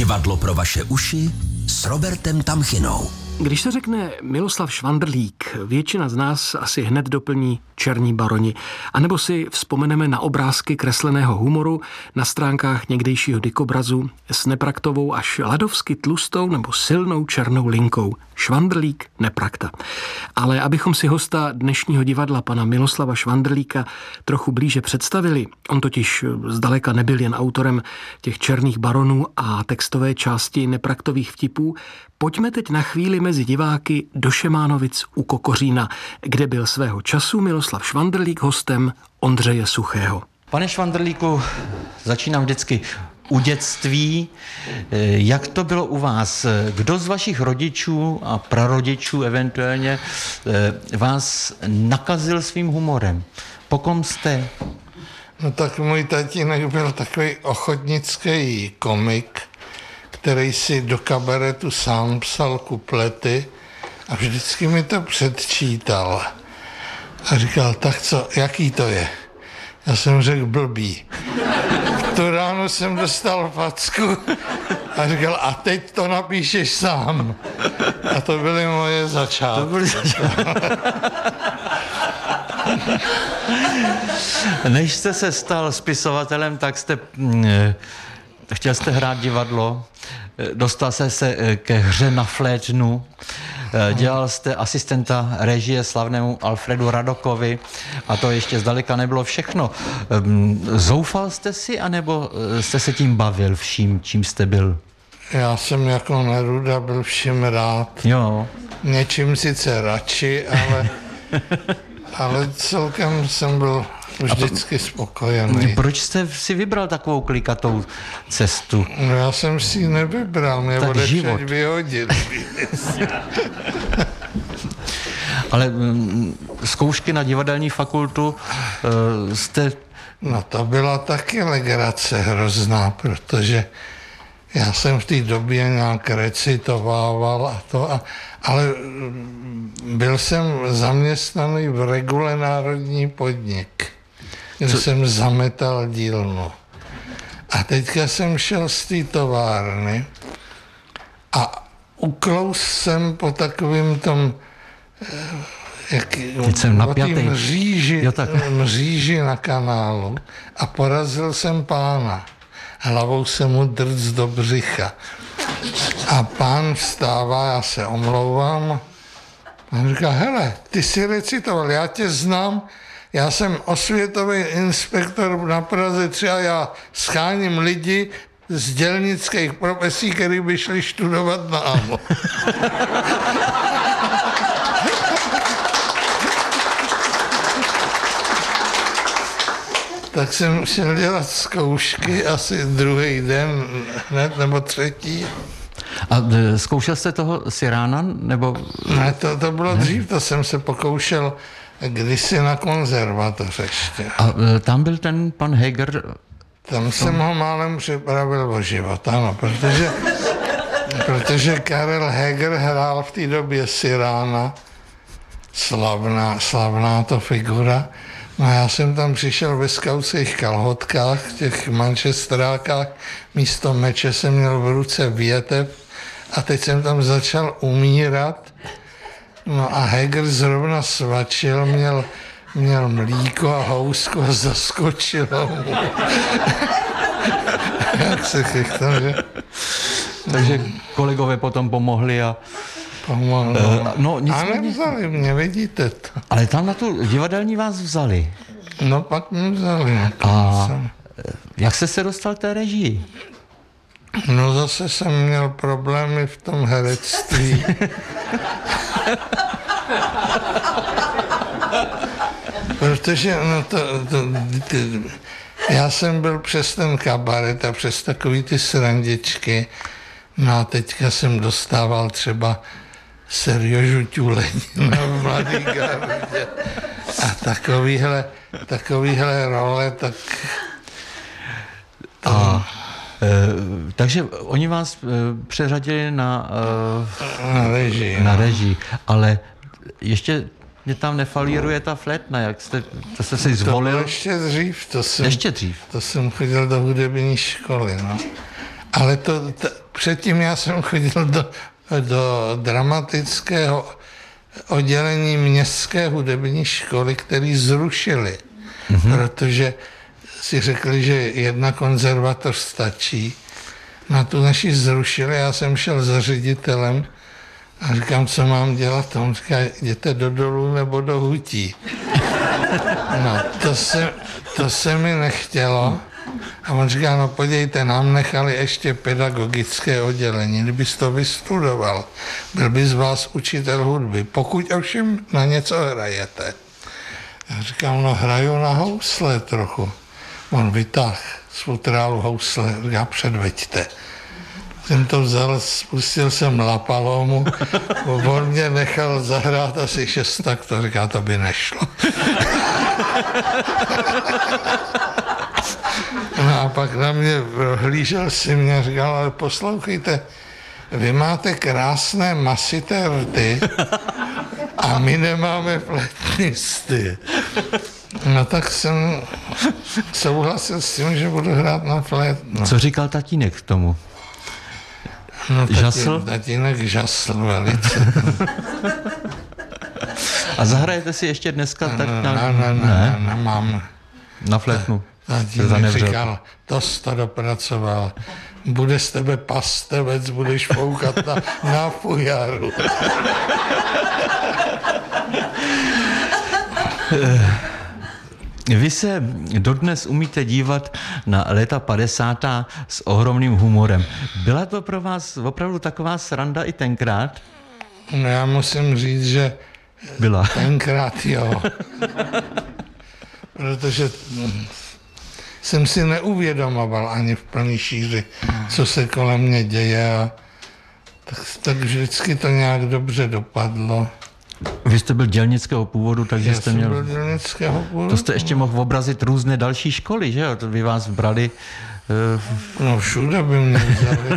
Divadlo pro vaše uši s Robertem Tamchinou. Když se řekne Miloslav Švandrlík, většina z nás asi hned doplní Černí baroni. A nebo si vzpomeneme na obrázky kresleného humoru na stránkách někdejšího dikobrazu s nepraktovou až ladovsky tlustou nebo silnou černou linkou. Švandrlík, neprakta. Ale abychom si hosta dnešního divadla, pana Miloslava Švandrlíka, trochu blíže představili, on totiž zdaleka nebyl jen autorem těch Černých baronů a textové části nepraktových vtipů, pojďme teď na chvíli mezi diváky do Šemánovic u Kokořína, kde byl svého času Miloslav Švandrlík hostem Ondřeje Suchého. Pane Švandrlíku, začínám vždycky u dětství. Jak to bylo u vás? Kdo z vašich rodičů a prarodičů eventuálně vás nakazil svým humorem? Po kom jste? No tak můj tatínek byl takový ochotnický komik, který si do kabaretu sám psal kuplety a vždycky mi to předčítal. A říkal, tak co, jaký to je? Já jsem řekl, blbý. Tu ráno jsem dostal facku a říkal, a teď to napíšeš sám. A to byly moje začátky. Než jste se stal spisovatelem, tak chtěl jste hrát divadlo, dostal jste se ke hře na flétnu, dělal jste asistenta režie slavnému Alfredu Radokovi a to ještě zdaleka nebylo všechno. Zoufal jste si, anebo jste se tím bavil vším, čím jste byl? Já jsem jako Neruda byl vším rád. Jo. Něčím sice radši, ale celkem jsem byl vždycky spokojený. Proč jste si vybral takovou klikatou cestu? No já jsem si ji nevybral, mě odečeť vyhodili. Ale zkoušky na divadelní fakultu jste... No to byla taky legrace hrozná, protože já jsem v té době nějak recitovával a to, ale byl jsem zaměstnaný v Regule Národní podnik, kde jsem zametal dílnu. A teďka jsem šel z té továrny a uklous jsem po takovým tom mříži na kanálu a porazil jsem pána. Hlavou se mu drc do břicha. A pán vstává, já se omlouvám. A říká, hele, ty jsi recitoval, já tě znám, já jsem osvětový inspektor na Praze 3 a já scháním lidi z dělnických profesí, který by šli studovat na AMO. Tak jsem šel dělat zkoušky asi druhý den, hned, nebo třetí. A zkoušel jste toho Sirána, nebo... Ne, to bylo dřív, to jsem se pokoušel kdysi na konzervatoř ještě. A tam byl ten pan Heger? Tam jsem ho málem připravil o život, ano, protože Karel Heger hrál v té době Sirána, slavná to figura. No já jsem tam přišel ve skautských kalhotkách, těch manchesterákách, místo meče jsem měl v ruce větev a teď jsem tam začal umírat. No a Heger zrovna svačil, měl mlíko a housku a zaskočilo mu. Jak se chychtal, že? Takže kolegové potom pomohli a... No, a nevzali mě, vidíte to. Ale tam na tu divadelní vás vzali. No pak mě vzali. A jak jste se dostal k té režii? No zase jsem měl problémy v tom herectví. Protože já jsem byl přes ten kabaret a přes takový ty srandičky. No a teďka jsem dostával třeba Serjožu Ťulenina v Mladý gardě. A takovýhle role, tak... Takže oni vás přeřadili na režii, ale ještě mě tam nefalíruje ta flétna, jak jste si zvolil? To bylo ještě dřív. Ještě dřív? To jsem chodil do hudební školy, no. Ale předtím já jsem chodil do dramatického oddělení městské hudební školy, který zrušili, protože si řekli, že jedna konzervatoř stačí. Na tu naši zrušili, já jsem šel za ředitelem a říkám, co mám dělat. On říká, jděte do Dolů nebo do Hutí. No, to se mi nechtělo. A on říká, no podívejte, nám nechali ještě pedagogické oddělení, kdybys to vystudoval, byl by z vás učitel hudby, pokud ovšem na něco hrajete. Já říkám, no hraju na housle trochu. On vytáhl z futrálu housle, říká, předveďte. Jsem to vzal, spustil jsem La Palomu, on mě nechal zahrát asi 6 taktů, říká, to by nešlo. No a pak na mě hlížel si mě a říkal, ale poslouchejte, vy máte krásné masité rty a my nemáme flétnisty. No tak jsem souhlasil s tím, že budu hrát na flét. No. Co říkal tatínek k tomu? No, žasl? Tatínek žasl velice. A zahrajete si ještě dneska? Tak Ne, nemám. Na flétnu? Tatínek říkal, to jsi to dopracoval. Bude z tebe pastevec, budeš foukat na fujaru. Vy se dodnes umíte dívat na léta 50. s ohromným humorem. Byla to pro vás opravdu taková sranda i tenkrát? No já musím říct, že byla. Tenkrát jo. Protože jsem si neuvědomoval ani v plný šíři, co se kolem mě děje a tak vždycky to nějak dobře dopadlo. Vy jste byl dělnického původu, takže jste měl... Byl dělnického původu. To jste ještě mohl obrazit různé další školy, že jo? To by vás brali... No všude by mě vzali.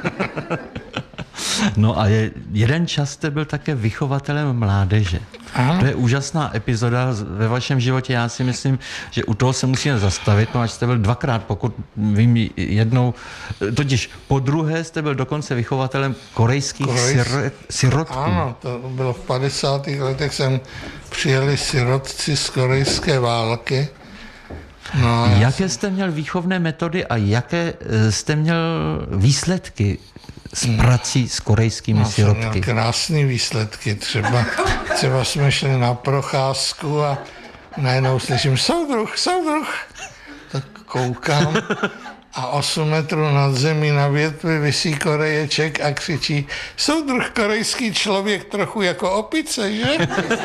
No a jeden čas jste byl také vychovatelem mládeže. Ano. To je úžasná epizoda ve vašem životě. Já si myslím, že u toho se musíme zastavit, protože jste byl 2krát, pokud vím jednou, totiž po druhé jste byl dokonce vychovatelem korejských sirotků. Ano, to bylo v 50. letech, přijeli sirotci z korejské války. No, jaké jste měl výchovné metody a jaké jste měl výsledky s prací s korejskými sirotky? Jsem měl krásný výsledky. Třeba jsme šli na procházku a najednou slyším soudruh. Tak koukám a 8 metrů nad zemí na větvi visí Koreječek a křičí, soudruh korejský člověk trochu jako opice, že?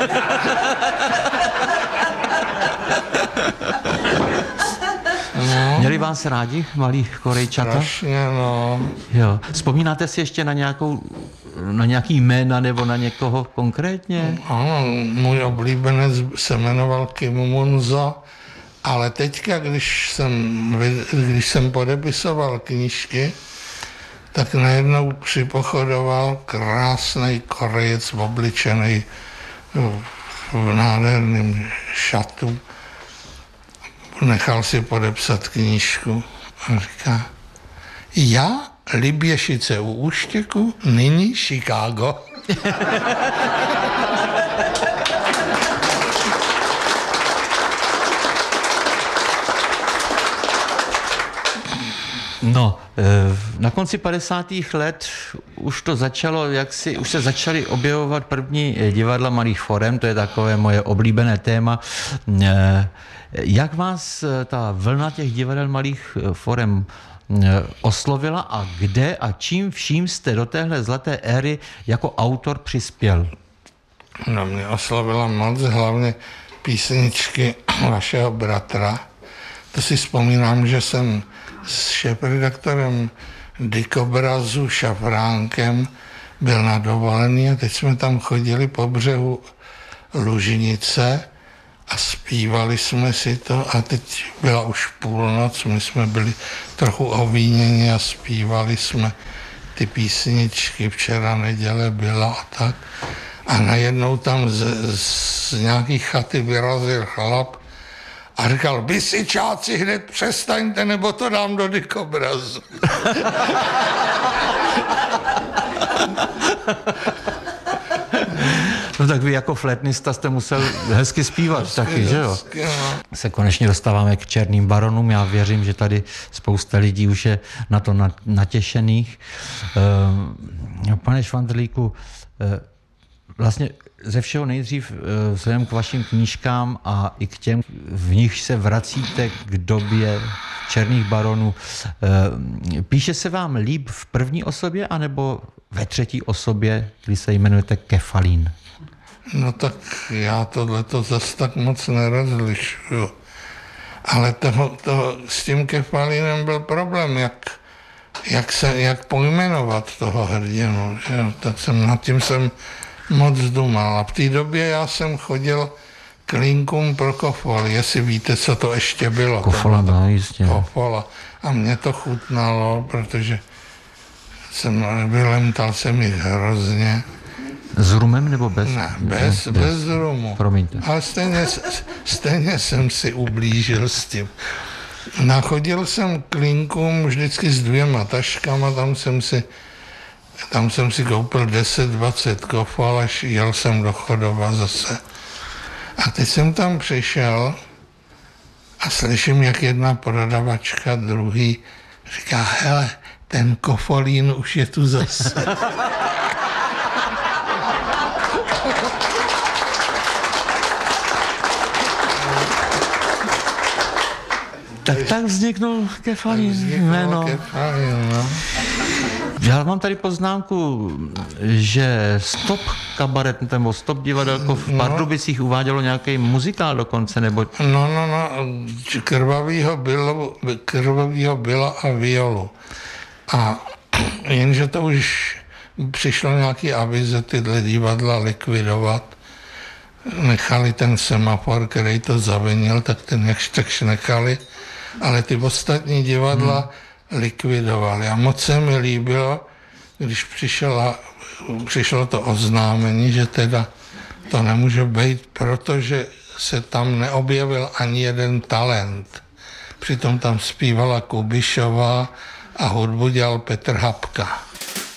No. Měli vás rádi, malí Korejčata? Strašně, no. Jo. Vzpomínáte si ještě na nějaký jména nebo na někoho konkrétně? Ano, můj oblíbenec se jmenoval Kim Munzo, ale teďka, když jsem podepisoval knížky, tak najednou připochodoval krásný Korejec obličený v nádherném šatu. Nechal si podepsat knížku a říká, já, Liběšice u Úštěku, nyní Chicago. No, na konci 50. let už to začalo, už se začaly objevovat první divadla malých forem, to je takové moje oblíbené téma. Jak vás ta vlna těch divadel malých forem oslovila a kde a čím vším jste do téhle zlaté éry jako autor přispěl? No, mě oslovila moc, hlavně písničky vašeho bratra. To si vzpomínám, že jsem s šéfredaktorem Dikobrazu Šafránkem byl na dovolený a teď jsme tam chodili po břehu Lužnice a zpívali jsme si to a teď byla už půlnoc, my jsme byli trochu ovíněni a zpívali jsme ty písničky, včera neděle byla a tak. A najednou tam z nějaký chaty vyrazil chlap A říkal, bisičáci, hned přestaňte, nebo to dám do dikobrazu. No tak vy jako flétnista jste musel hezky zpívat taky, že jo? Hezky, no. Se konečně dostáváme k Černým baronům. Já věřím, že tady spousta lidí už je na to natěšených. Pane Švandrlíku, vlastně ze všeho nejdřív vzhledem k vašim knížkám a i k těm, v nich se vracíte k době Černých baronů. Píše se vám líp v první osobě anebo ve třetí osobě, kdy se jmenujete Kefalín? No tak já tohleto zas tak moc nerozlišuju. Ale s tím Kefalínem byl problém, jak pojmenovat toho hrdinu. Že? Tak nad tím jsem moc dumal. A v té době já jsem chodil k linkům pro Kofol, jestli víte, co to ještě bylo. Kofola, no, jistě. Kofola. A mě to chutnalo, protože vylemtal jsem jich hrozně. S rumem nebo bez? Ne, bez rumu. Promiňte. Ale stejně jsem si ublížil s tím. Nachodil jsem k linkům vždycky s 2 taškama, tam jsem si koupil 10-20 kofol, až jel jsem do Chodova zase. A teď jsem tam přišel a slyším, jak jedna prodavačka, druhý říká, hele, ten Kofolín už je tu zase. Tak vzniknul Kefalín jméno. No. Já mám tady poznámku, že Stop kabaret nebo Stop divadelko v Pardubicích uvádělo nějaký muzikál dokonce, nebo... No, Krvavýho Byla a Violu. A jenže to už přišlo nějaký avize tyhle divadla likvidovat. Nechali ten Semafor, který to zavinil, tak ten jakž takž nechali, ale ty ostatní divadla likvidovali. A moc se mi líbilo, když přišlo to oznámení, že teda to nemůže být, protože se tam neobjevil ani jeden talent. Přitom tam zpívala Kubišová a hudbu dělal Petr Hapka.